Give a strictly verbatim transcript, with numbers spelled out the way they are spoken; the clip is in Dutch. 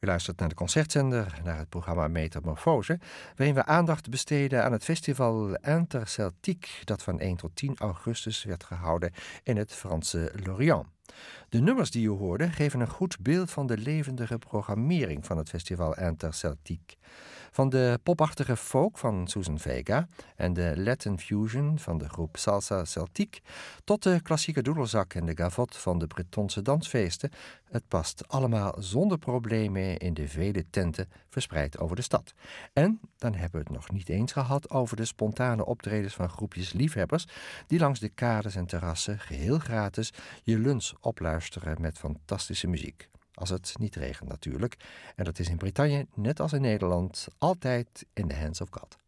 U luistert naar de concertzender, naar het programma Metamorfose, waarin we aandacht besteden aan het festival Interceltique, dat van één tot tien augustus werd gehouden in het Franse Lorient. De nummers die u hoorde geven een goed beeld van de levendige programmering van het festival Interceltique. Van de popachtige folk van Susan Vega en de Latin fusion van de groep Salsa Celtique tot de klassieke doedelzak en de gavotte van de Bretonse dansfeesten. Het past allemaal zonder problemen in de vele tenten verspreid over de stad. En dan hebben we het nog niet eens gehad over de spontane optredens van groepjes liefhebbers die langs de kades en terrassen geheel gratis je lunch opluisteren met fantastische muziek. Als het niet regent natuurlijk. En dat is in Bretagne, net als in Nederland, altijd in the hands of God.